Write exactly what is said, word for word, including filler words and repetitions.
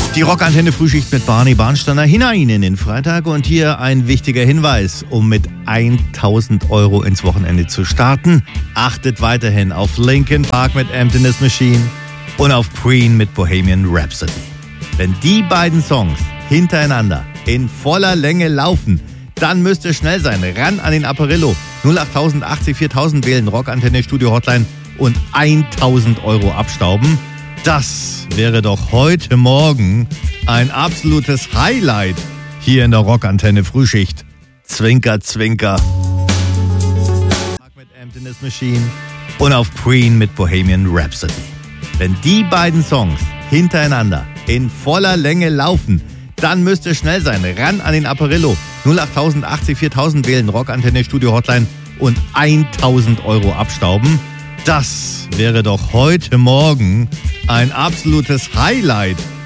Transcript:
Die Rockantenne Frühschicht mit Barney Barnsteiner hinein in den Freitag. Und hier ein wichtiger Hinweis, um mit tausend Euro ins Wochenende zu starten. Achtet weiterhin auf Linkin Park mit Emptiness Machine und auf Queen mit Bohemian Rhapsody. Wenn die beiden Songs hintereinander in voller Länge laufen, dann müsst ihr schnell sein. Ran an den Apparillo. null acht achtzig viertausend wählen, Rockantenne Studio Hotline und tausend Euro abstauben. Das wäre doch heute Morgen ein absolutes Highlight hier in der Rockantenne Frühschicht. Zwinker, zwinker. Mit Emptiness Machine und auf Queen mit Bohemian Rhapsody. Wenn die beiden Songs hintereinander in voller Länge laufen, dann müsst ihr schnell sein. Ran an den Apparillo. null acht achtzig viertausend wählen, Rockantenne Studio Hotline und tausend Euro abstauben. Das wäre doch heute Morgen ein absolutes Highlight